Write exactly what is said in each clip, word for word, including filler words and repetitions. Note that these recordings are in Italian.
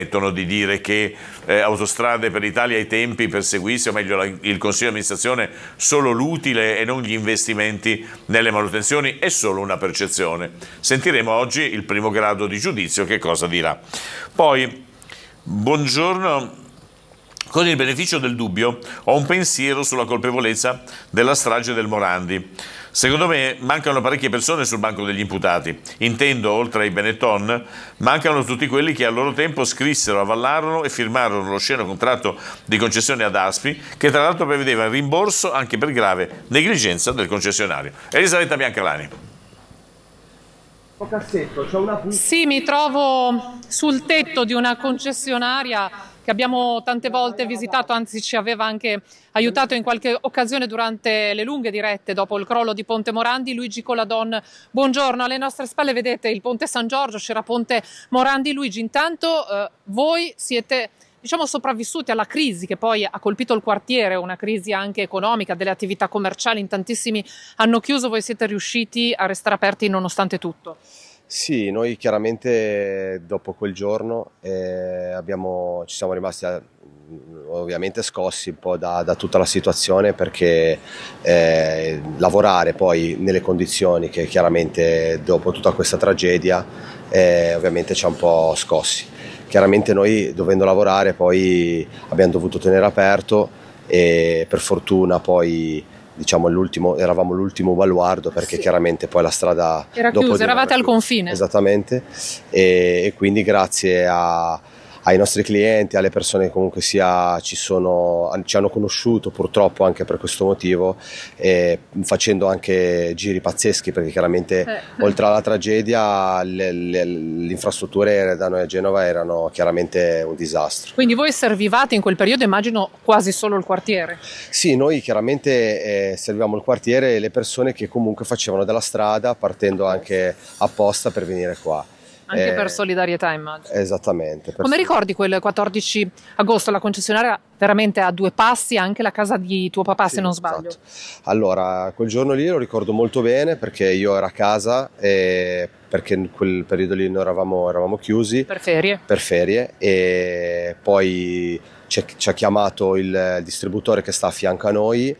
Permettono di dire che eh, Autostrade per l'Italia ai tempi perseguisse, o meglio la, il Consiglio di amministrazione, solo l'utile e non gli investimenti nelle manutenzioni. È solo una percezione. Sentiremo oggi il primo grado di giudizio che cosa dirà. Poi, buongiorno. Con il beneficio del dubbio ho un pensiero sulla colpevolezza della strage del Morandi. Secondo me mancano parecchie persone sul banco degli imputati. Intendo, oltre ai Benetton, mancano tutti quelli che a loro tempo scrissero, avallarono e firmarono lo sceno contratto di concessione ad Aspi, che tra l'altro prevedeva il rimborso anche per grave negligenza del concessionario. Elisabetta Biancalani. Sì, mi trovo sul tetto di una concessionaria che abbiamo tante volte visitato, anzi ci aveva anche aiutato in qualche occasione durante le lunghe dirette dopo il crollo di Ponte Morandi. Luigi Coladon, buongiorno. Alle nostre spalle vedete il Ponte San Giorgio, c'era Ponte Morandi. Luigi, intanto eh, voi siete diciamo sopravvissuti alla crisi che poi ha colpito il quartiere, una crisi anche economica, delle attività commerciali, in tantissimi hanno chiuso, voi siete riusciti a restare aperti nonostante tutto. Sì, noi chiaramente dopo quel giorno eh, abbiamo, ci siamo rimasti eh, ovviamente scossi un po' da, da tutta la situazione, perché eh, lavorare poi nelle condizioni che chiaramente dopo tutta questa tragedia eh, ovviamente ci ha un po' scossi. Chiaramente noi, dovendo lavorare, poi abbiamo dovuto tenere aperto e per fortuna poi diciamo l'ultimo, eravamo l'ultimo baluardo, perché sì, chiaramente poi la strada era chiusa, eravate al confine. Esattamente, e, e quindi grazie a, ai nostri clienti, alle persone che comunque sia ci, sono, ci hanno conosciuto purtroppo anche per questo motivo, e facendo anche giri pazzeschi, perché chiaramente eh. oltre alla tragedia le, le, le infrastrutture da noi a Genova erano chiaramente un disastro. Quindi voi servivate in quel periodo, immagino, quasi solo il quartiere? Sì, noi chiaramente eh, servivamo il quartiere e le persone che comunque facevano della strada, partendo anche apposta per venire qua. Anche eh, per solidarietà, immagino. Esattamente. Come ricordi quel quattordici agosto? La concessionaria veramente a due passi, anche la casa di tuo papà, sì, se non sbaglio. Esatto. Allora, quel giorno lì lo ricordo molto bene, perché io ero a casa, e perché in quel periodo lì noi eravamo, eravamo chiusi. Per ferie. Per ferie, e poi ci, ci ha chiamato il distributore che sta a fianco a noi,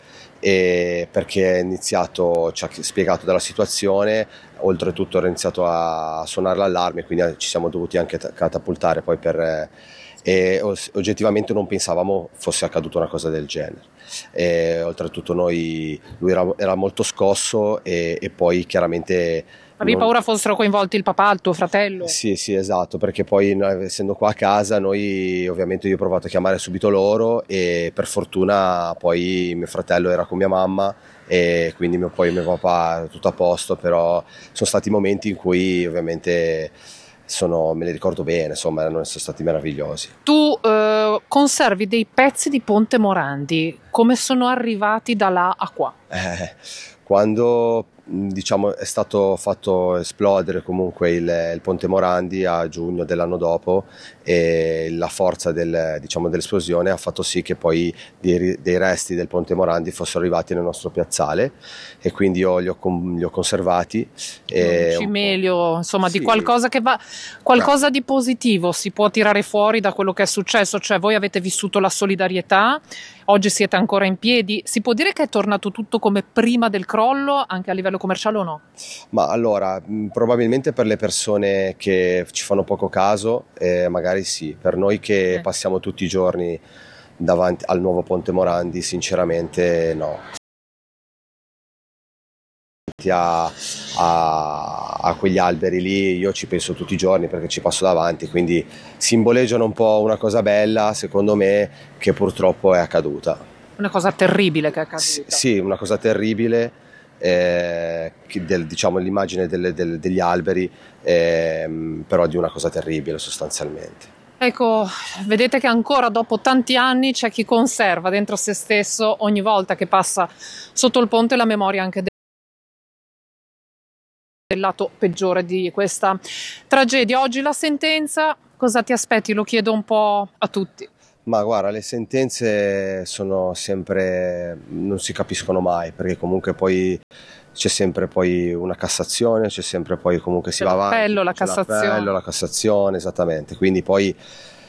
e perché è iniziato, ci ha spiegato della situazione, oltretutto era iniziato a suonare l'allarme, quindi ci siamo dovuti anche catapultare poi per, e oggettivamente non pensavamo fosse accaduta una cosa del genere. E oltretutto noi, lui era, era molto scosso, e, e poi chiaramente avevi non... paura fossero coinvolti il papà, il tuo fratello? Sì, sì, esatto, perché poi noi, essendo qua a casa, noi ovviamente io ho provato a chiamare subito loro, e per fortuna poi mio fratello era con mia mamma, e quindi mio, poi mio papà tutto a posto, però sono stati momenti in cui ovviamente sono, me li ricordo bene, insomma, erano, sono stati meravigliosi. Tu eh, conservi dei pezzi di Ponte Morandi, come sono arrivati da là a qua? Eh, quando diciamo è stato fatto esplodere comunque il, il Ponte Morandi a giugno dell'anno dopo, e la forza del, diciamo, dell'esplosione ha fatto sì che poi dei, dei resti del Ponte Morandi fossero arrivati nel nostro piazzale, e quindi io li ho, li ho conservati. Un cimelio, insomma, sì, di qualcosa che va, qualcosa di positivo si può tirare fuori da quello che è successo, cioè voi avete vissuto la solidarietà, oggi siete ancora in piedi, si può dire che è tornato tutto come prima del crollo anche a livello commerciale o no? Ma allora, probabilmente per le persone che ci fanno poco caso eh, magari sì, per noi che eh. passiamo tutti i giorni davanti al nuovo Ponte Morandi sinceramente no. A, a, a quegli alberi lì io ci penso tutti i giorni, perché ci passo davanti, quindi simboleggiano un po' una cosa bella, secondo me, che purtroppo è accaduta. Una cosa terribile che è accaduta. Sì, sì, una cosa terribile, eh, del, diciamo l'immagine delle, del, degli alberi, eh, però di una cosa terribile sostanzialmente. Ecco, vedete che ancora dopo tanti anni c'è chi conserva dentro se stesso, ogni volta che passa sotto il ponte, la memoria anche del il lato peggiore di questa tragedia. Oggi la sentenza, cosa ti aspetti? Lo chiedo un po' a tutti. Ma guarda, le sentenze sono sempre, non si capiscono mai, perché comunque poi c'è sempre poi una Cassazione, c'è sempre poi comunque si va avanti, l'appello, la Cassazione. L'appello, la Cassazione, esattamente, quindi poi